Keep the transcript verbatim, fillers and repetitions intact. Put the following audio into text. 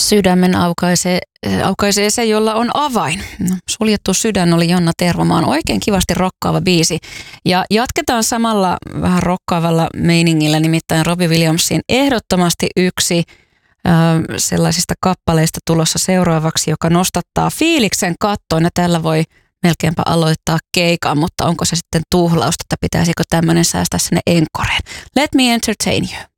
Sydämen aukaisee, aukaisee se, jolla on avain. No, suljettu sydän oli Jonna Tervomaan oikein kivasti rokkaava biisi. Ja jatketaan samalla vähän rokkaavalla meiningillä, nimittäin Robbie Williamsin ehdottomasti yksi äh, sellaisista kappaleista tulossa seuraavaksi, joka nostattaa fiiliksen kattoon ja tällä voi melkeinpä aloittaa keikan, mutta onko se sitten tuhlausta, että pitäisikö tämmöinen säästää sinne enkoreen? Let me entertain you.